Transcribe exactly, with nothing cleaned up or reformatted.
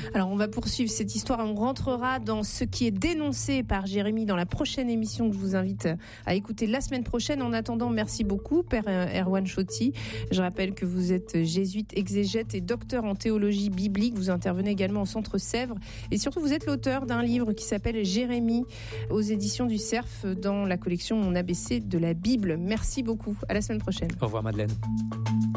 Alors on va poursuivre cette histoire, on rentrera dans ce qui est dénoncé par Jérémie dans la prochaine émission que je vous invite à écouter la semaine prochaine. En attendant, merci beaucoup Père Erwan Chotti. Je rappelle que vous êtes jésuite, exégète et docteur en théologie biblique. Vous intervenez également au Centre Sèvres et surtout vous êtes l'auteur d'un livre qui s'appelle Jérémie aux éditions du Cerf dans la collection Mon A B C de la Bible. Merci beaucoup, à la semaine prochaine. Au revoir Madeleine.